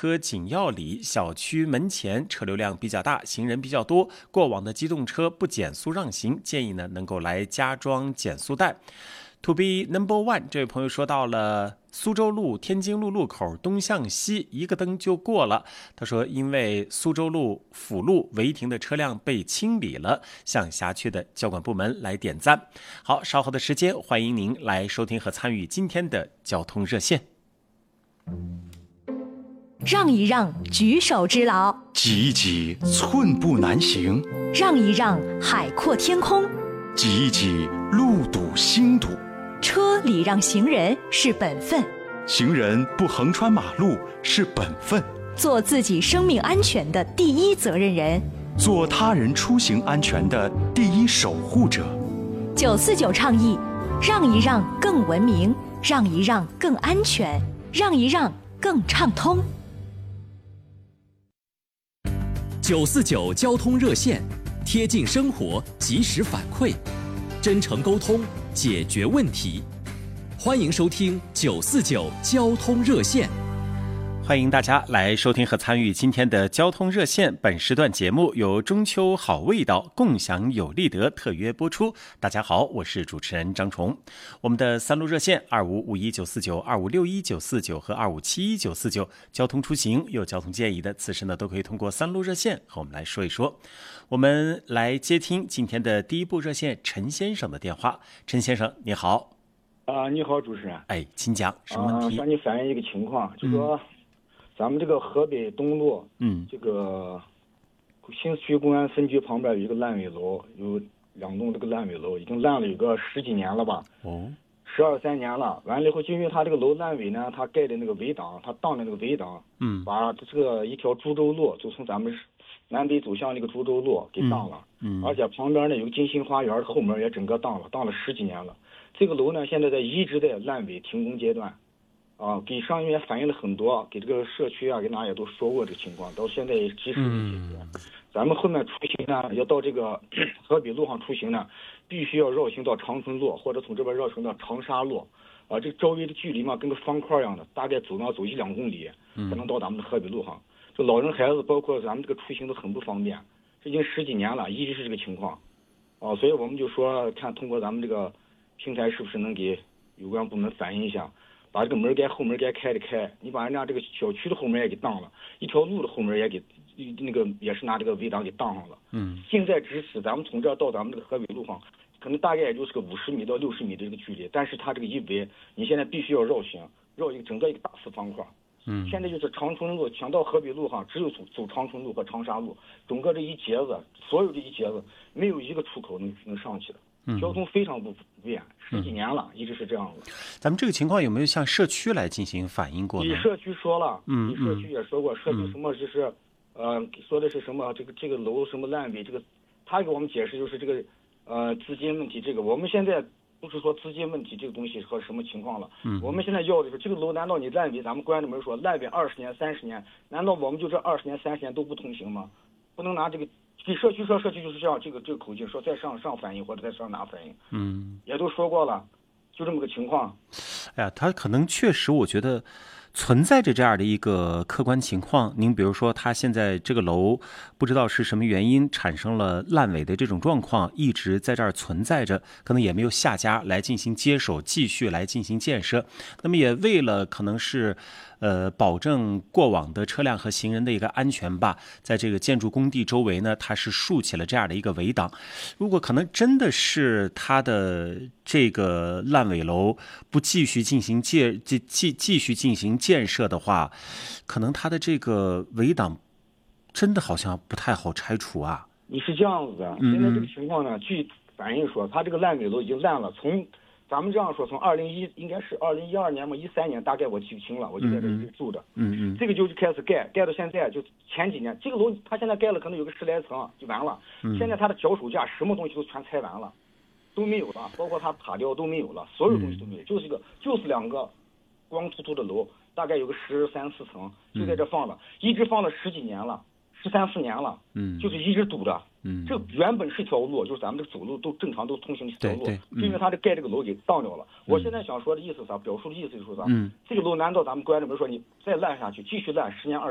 科锦耀里小区门前车流量比较大，行人比较多，过往的机动车不减速让行，建议呢能够来加装减速带。To be number one， 这位朋友说到了苏州路天津路路口东向西一个灯就过了。他说因为苏州路辅路违停的车辆被清理了，向辖区的交管部门来点赞。好，稍后的时间欢迎您来收听和参与今天的交通热线。 让一让，举手之劳； 挤一挤，寸步难行； 让一让，海阔天空； 挤一挤，路堵心堵。 车礼让行人是本分， 行人不横穿马路是本分。 做自己生命安全的第一责任人， 做他人出行安全的第一守护者。 949倡议，让一让更文明，让一让更安全，让一让更畅通。 949交通热线，贴近生活，及时反馈，真诚沟通，解决问题。欢迎收听949交通热线。 欢迎大家来收听和参与今天的交通热线。本时段节目由中秋好味道共享有利德特约播出。大家好，我是主持人张崇。我们的3路热线2551-949、2561-949和2571-949，交通出行有交通建议的，此时呢都可以通过3路热线和我们来说一说。我们来接听今天的第一部热线陈先生的电话。陈先生你好。 你好，主持人。 请讲，什么问题？ 向你反映一个情况，就说咱们这个河北东路，这个新区公安分局旁边有一个烂尾楼，有2栋这个烂尾楼，已经烂了有个10几年了吧，12、13年了。完了以后，就因为他这个楼烂尾呢，他盖的那个围挡，他当的那个围挡，把这个一条株洲路，就从咱们南北走向那个株洲路给当了，而且旁边呢有个金星花园，后门也整个当了10几年了。这个楼呢，现在一直在烂尾停工阶段，给上面也反映了很多，给这个社区给哪也都说过这个情况，到现在也及时的解决。咱们后面出行呢，要到这个河北路上出行呢，必须要绕行到长春路，或者从这边绕行到长沙路，这周围的距离嘛，跟个方块一样的，大概走1-2公里，才能到咱们的河北路上。这老人孩子包括咱们这个出行都很不方便，这已经10几年了，一直是这个情况，所以我们就说看通过咱们这个平台是不是能给有关部门反映一下，把这个后门该开的开，你把人家这个小区的后门也给当了，一条路的后门也给那个也是拿这个围挡给当上了。现在只是咱们从这儿到咱们这个河北路上，可能大概也就是个50米到60米的这个距离，但是它这个一围，你现在必须要绕行，绕整个一个大4方块。现在就是长春路想到河北路上，只有走长春路和长沙路，整个这一节子，所有这一节子没有一个出口能上去的。交通非常不便，10几年了，一直是这样的。 咱们这个情况有没有向社区来进行反映过呢？ 你社区说了，你社区也说过，社区什么就是，说的是什么这个楼什么烂尾，这个他给我们解释就是这个资金问题，这个我们现在不是说资金问题这个东西和什么情况了，我们现在要的是这个楼，难道你烂尾，咱们关着门说烂尾20年30年，难道我们就这20年30年都不通行吗？不能拿这个给社区说，社区就是这样，这个口径说再上反映或者再上哪反映，也都说过了，就这么个情况。 他可能确实我觉得存在着这样的一个客观情况。您比如说他现在这个楼不知道是什么原因产生了烂尾的这种状况，一直在这儿存在着，可能也没有下家来进行接手继续来进行建设，那么也为了可能是保证过往的车辆和行人的一个安全吧，在这个建筑工地周围呢，它是竖起了这样的一个围挡。如果可能真的是它的这个烂尾楼不继续进行继续进行建设的话，可能它的这个围挡真的好像不太好拆除啊。 你是这样子的，现在这个情况呢，据反映说，它这个烂尾楼已经烂了，从咱们这样说，从应该是2012年嘛，13年，大概我记不清了，我就在这里住着。这个就开始盖到现在，就前几年，这个楼它现在盖了，可能有个10来层就完了。现在它的脚手架什么东西都全拆完了，都没有了，包括它塔吊都没有了，所有东西都没有，就是2个光秃秃的楼，大概有个13、14层，就在这放了，一直放了10几年了，13、14年了，就是一直堵着。这原本是条路，就是咱们这走路都正常都通行的条路，就因为他这盖这个楼给当掉了。我现在想说的意思啥，表述的意思就是啥，这个楼难道咱们关着门说你再烂下去，继续烂10年20